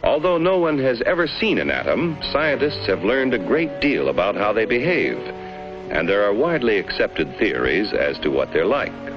Although no one has ever seen an atom, scientists have learned a great deal about how they behave, and there are widely accepted theories as to what they're like.